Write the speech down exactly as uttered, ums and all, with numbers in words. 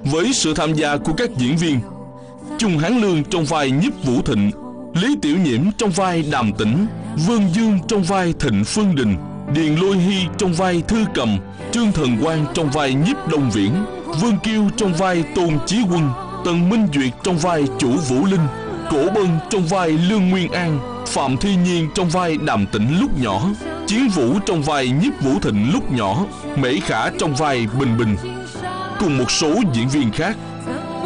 với sự tham gia của các diễn viên Chung Hán Lương trong vai Nhiếp Vũ Thịnh, Lý Tiểu Nhiễm trong vai Đàm Tĩnh, Vương Dương trong vai Thịnh Phương Đình, Điền Lôi Hy trong vai Thư Cầm, Trương Thần Quang trong vai Nhiếp Đông Viễn, Vương Kiêu trong vai Tôn Chí Quân, Tần Minh Duyệt trong vai Chủ Vũ Linh, Cổ Bân trong vai Lương Nguyên An, Phạm Thi Nhiên trong vai Đàm Tĩnh lúc nhỏ, Chiến Vũ trong vai Nhiếp Vũ Thịnh lúc nhỏ, Mễ Khả trong vai Bình Bình, cùng một số diễn viên khác.